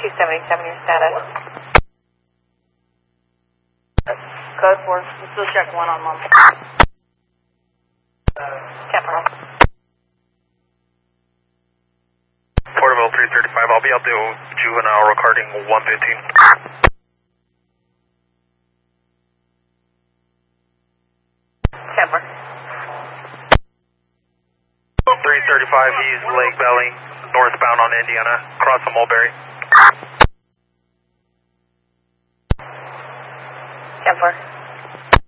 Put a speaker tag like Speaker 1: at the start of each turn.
Speaker 1: 277, your status.
Speaker 2: Code 4, we'll still check 1 on 1.
Speaker 1: Capital.
Speaker 3: Porterville 335, I'll be out to juvenile recording 115.
Speaker 1: Camper.
Speaker 3: 335, he's Lake Valley, northbound on Indiana, across the Mulberry.
Speaker 1: Camper.